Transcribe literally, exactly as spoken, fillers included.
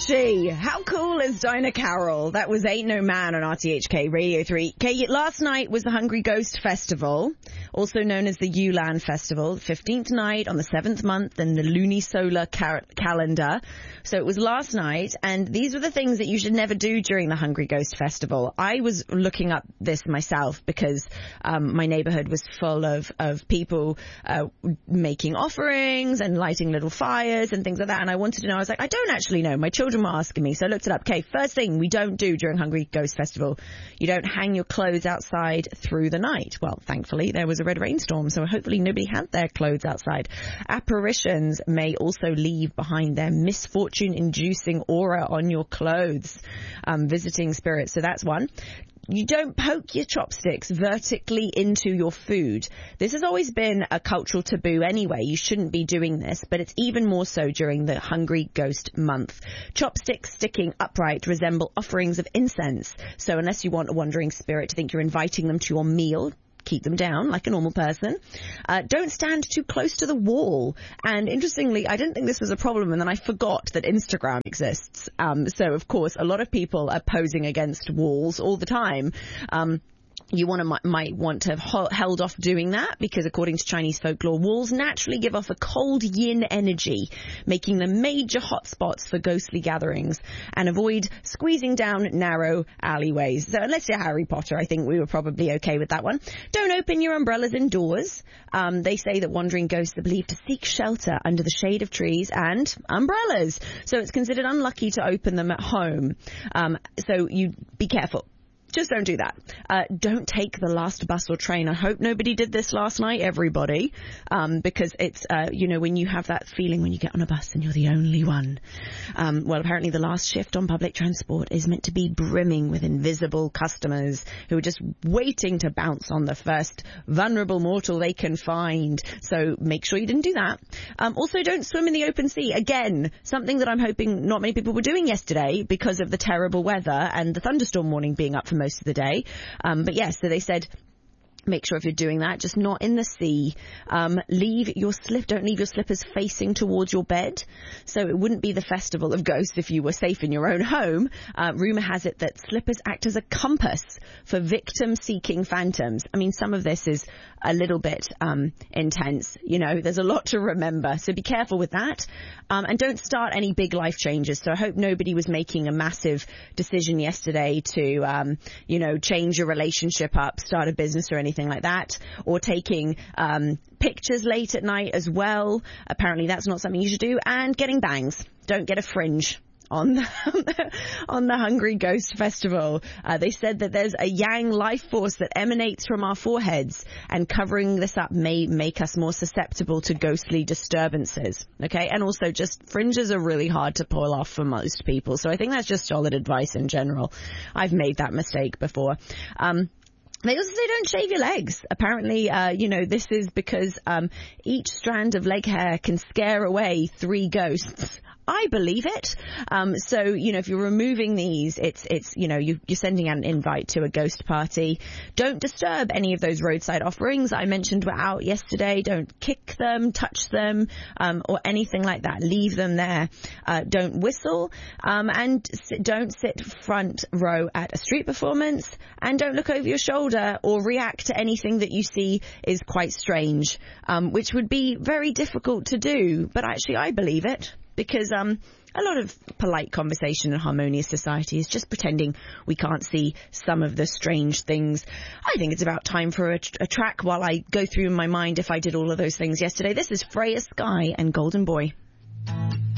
she? How cool is Dinah Carroll? That was Ain't No Man on R T H K Radio three. Okay, last night was the Hungry Ghost Festival, also known as the Yulan Festival, fifteenth night on the seventh month in the lunisolar car- calendar. So it was last night, and these were the things that you should never do during the Hungry Ghost Festival. I was looking up this myself because um, my neighborhood was full of, of people uh, making offerings and lighting little fires and things like that, and I wanted to know. I was like, I don't actually know. My children were asking me, so I looked it up. Okay, first thing we don't do during Hungry Ghost Festival, you don't hang your clothes outside through the night. Well, thankfully, there was a red rainstorm, so hopefully nobody had their clothes outside. Apparitions may also leave behind their misfortune-inducing aura on your clothes, um, visiting spirits, so that's one. You don't poke your chopsticks vertically into your food. This has always been a cultural taboo anyway. You shouldn't be doing this, but it's even more so during the Hungry Ghost month. Chopsticks sticking upright resemble offerings of incense. So unless you want a wandering spirit to think you're inviting them to your meal, keep them down like a normal person. Uh, don't stand too close to the wall. And interestingly, I didn't think this was a problem, and then I forgot that Instagram exists. Um, so, of course, a lot of people are posing against walls all the time. Um, You want to, might want to have held off doing that because, according to Chinese folklore, walls naturally give off a cold yin energy, making them major hotspots for ghostly gatherings, and avoid squeezing down narrow alleyways. So unless you're Harry Potter, I think we were probably okay with that one. Don't open your umbrellas indoors. Um, they say that wandering ghosts are believed to seek shelter under the shade of trees and umbrellas. So it's considered unlucky to open them at home. Um, so you be careful. Just don't do that. Uh, don't take the last bus or train. I hope nobody did this last night, everybody, um, because it's, uh, you know, when you have that feeling when you get on a bus and you're the only one. Um, well, apparently the last shift on public transport is meant to be brimming with invisible customers who are just waiting to bounce on the first vulnerable mortal they can find. So make sure you didn't do that. Um, also, don't swim in the open sea. Again, something that I'm hoping not many people were doing yesterday because of the terrible weather and the thunderstorm warning being up for most of the day. Um, but yes, so they said, make sure if you're doing that, just not in the sea. Um, leave your slip. Don't leave your slippers facing towards your bed. So it wouldn't be the festival of ghosts if you were safe in your own home. Uh, rumor has it that slippers act as a compass for victim-seeking phantoms. I mean, some of this is a little bit um, intense. You know, there's a lot to remember. So be careful with that. Um, and don't start any big life changes. So I hope nobody was making a massive decision yesterday to, um, you know, change your relationship up, start a business or anything like that, or taking um, pictures late at night as well. Apparently that's not something you should do. And getting bangs. Don't get a fringe on the, on the Hungry Ghost Festival. Uh, they said that there's a yang life force that emanates from our foreheads, and covering this up may make us more susceptible to ghostly disturbances. Okay, and also just fringes are really hard to pull off for most people, so I think that's just solid advice in general. I've made that mistake before. Um, They also say don't shave your legs. Apparently, uh, you know, this is because um, each strand of leg hair can scare away three ghosts. I believe it. Um, so, you know, if you're removing these, it's, it's you know, you, you're sending out an invite to a ghost party. Don't disturb any of those roadside offerings I mentioned were out yesterday. Don't kick them, touch them, um, or anything like that. Leave them there. Uh, don't whistle, um, and sit, don't sit front row at a street performance, and don't look over your shoulder or react to anything that you see is quite strange, um, which would be very difficult to do. But actually, I believe it. Because um, a lot of polite conversation in harmonious society is just pretending we can't see some of the strange things. I think it's about time for a, a track while I go through in my mind if I did all of those things yesterday. This is Freya Sky and Golden Boy.